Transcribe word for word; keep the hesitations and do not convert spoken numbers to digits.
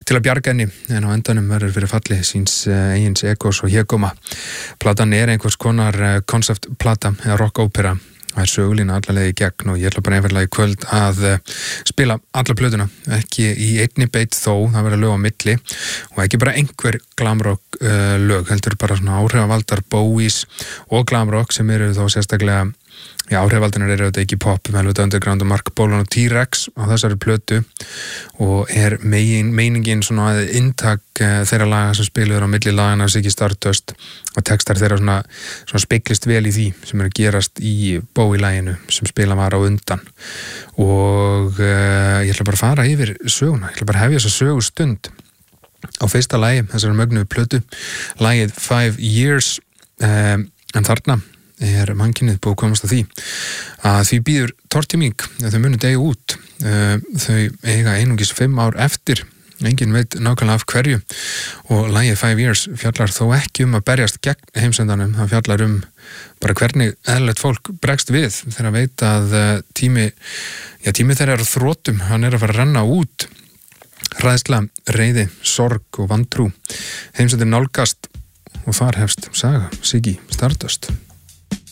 til að bjarga henni, en á endanum verður fyrir falli síns eigins Egos og Hégóma. Platan er einhvers konar konceptplata eða rock-ópera. Það er sögulína allavega í gegn og ég ætla bara einfaldlega í kvöld að spila alla plötuna, ekki í einni beit þó, það verður lög á milli og ekki bara einhver glamrock uh, lög, heldur bara svona áhrifavaldar Bowies og glamrock sem eru þó sérstaklega, já, áhrifavaldinir eru auðvitað ekki pop, Velvet Underground og Mark Bolan og T-Rex á þessari plötu og er megin, meiningin svona að inntak uh, þeirra laga sem spiluður á milli lagana Ziggy Stardust og textar þeirra svona, svona speglist vel í því sem eru að gerast í Bowie-laginu sem spila var á undan og uh, ég ætla bara að fara yfir söguna, ég ætla bara að hefja þessa sögustund á fyrsta lagi, þessari mögnuðu plötu, lagið Five Years uh, en þarna er mannkynið búið að komast að því að því býður tortíming að þau munu degi út uh, þau eiga einungis fimm ár eftir enginn veit nákvæmlega af hverju og lagið Five Years fjallar þó ekki um að berjast gegn heimsendanum, það fjallar um bara hvernig eðlilegt fólk bregst við þegar að veit að tími já, tími þeirra er á þrotum, hann er að fara að renna út hræðsla, reiði, sorg og vantrú heimsendin nálgast og þar hefst saga Ziggy Stardust.